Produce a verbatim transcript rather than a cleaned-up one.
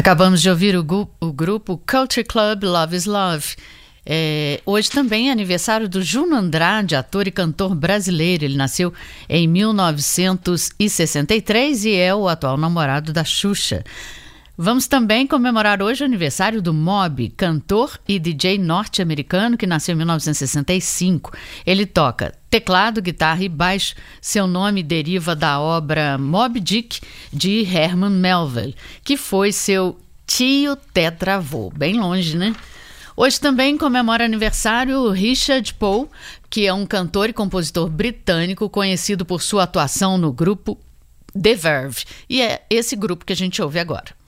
Acabamos de ouvir o, gu- o grupo Culture Club Love is Love. É, hoje também é aniversário do Juno Andrade, ator e cantor brasileiro. Ele nasceu em mil novecentos e sessenta e três e é o atual namorado da Xuxa. Vamos também comemorar hoje o aniversário do Moby, cantor e D J norte-americano que nasceu em mil novecentos e sessenta e cinco. Ele toca teclado, guitarra e baixo. Seu nome deriva da obra Moby Dick, de Herman Melville, que foi seu tio tetravô. Bem longe, né? Hoje também comemora aniversário Richard Poe, que é um cantor e compositor britânico conhecido por sua atuação no grupo The Verve. E é esse grupo que a gente ouve agora.